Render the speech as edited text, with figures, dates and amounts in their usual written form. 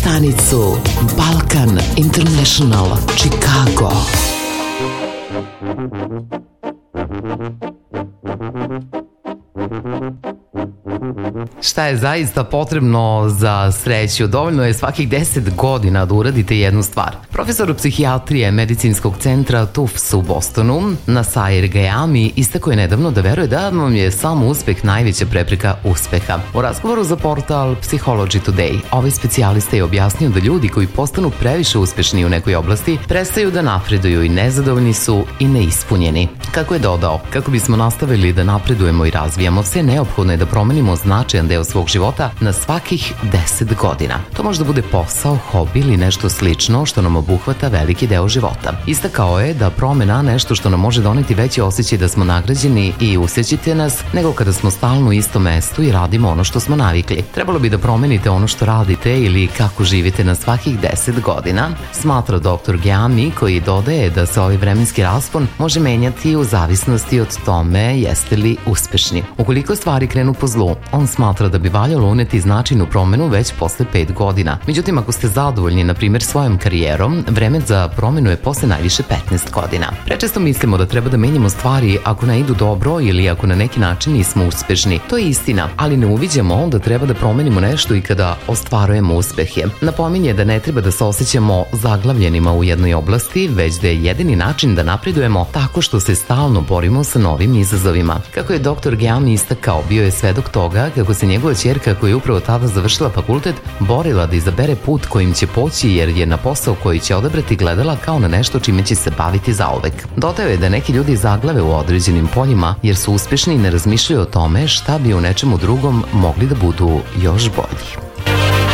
stanicu Balkan International Chicago. Šta je zaista potrebno za sreću? Dovoljno je svakih 10 godina da uradite jednu stvar. Profesor psihijatrije medicinskog centra Tufts u Bostonu, Nasair Gajami, istakao je nedavno da veruje da vam je samo uspeh najveća prepreka uspeha. U razgovoru za portal Psychology Today, ovaj specijalista je objasnio da ljudi koji postanu previše uspešni u nekoj oblasti prestaju da napreduju i nezadovoljni su i neispunjeni. Kako je dodao, kako bismo nastavili da napredujemo i razvijamo se, neophodno je da promenimo značajan deo svog života na svakih 10 godina. To može da bude posao, hobi ili nešto slično što nam obuhvata veliki deo života. Istakao je da promena nešto što nam može doneti veći osjećaj da smo nagrađeni i usrećite nas nego kada smo stalno u istom mestu i radimo ono što smo navikli. Trebalo bi da promenite ono što radite ili kako živite na svakih 10 godina, smatra dr. Gajami, koji dodaje da se ovaj vremenski raspon može menjati u zavisnosti od tome jeste li uspešni. Ukoliko stvari krenu po zlu, on smatra da bi valjalo uneti značajnu promenu već posle 5 godina. Međutim, ako ste zadovoljni, na primjer, svojom karijerom, vreme za promenu je posle najviše 15 godina. Prečesto mislimo da treba da menjamo stvari ako ne idu dobro ili ako na neki način nismo uspešni. To je istina, ali ne uviđamo da treba da promenimo nešto i kada ostvarujemo uspehe. Napominje da ne treba da se osjećamo zaglavljenima u jednoj oblasti, već da je jedini način da napredujemo tako što se stalno borimo sa novim izazovima. Kako je dr. Gajami istakao, bio je svedok toga kako se njegova ćerka, koja je upravo tada završila fakultet, borila da izabere put kojim će poći jer je na posao koji će odabrati gledala kao na nešto čime će se baviti zauvek. Dodao je da neki ljudi zaglave u određenim poljima jer su uspešni i ne razmišljaju o tome šta bi u nečemu drugom mogli da budu još bolji.